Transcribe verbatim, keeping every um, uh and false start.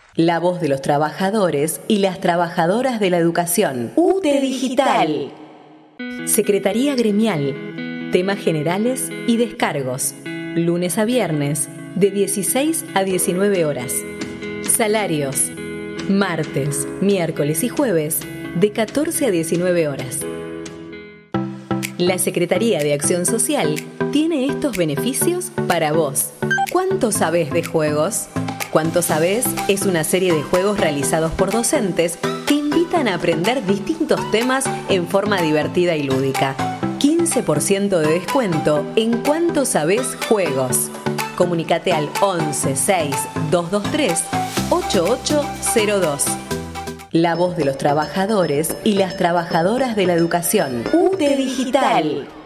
La voz de los trabajadores y las trabajadoras de la educación. U T E Digital. Secretaría Gremial. Temas generales y descargos. Lunes a viernes, de dieciséis a diecinueve horas. Salarios. Martes, miércoles y jueves, de catorce a diecinueve horas. La Secretaría de Acción Social tiene estos beneficios para vos. ¿Cuánto sabés de juegos? ¿Cuánto sabés? Es una serie de juegos realizados por docentes que invitan a aprender distintos temas en forma divertida y lúdica. quince por ciento de descuento en Cuánto Sabés Juegos. Comunicate al once seis dos dos tres ocho ocho cero dos. La voz de los trabajadores y las trabajadoras de la educación. U T E Digital.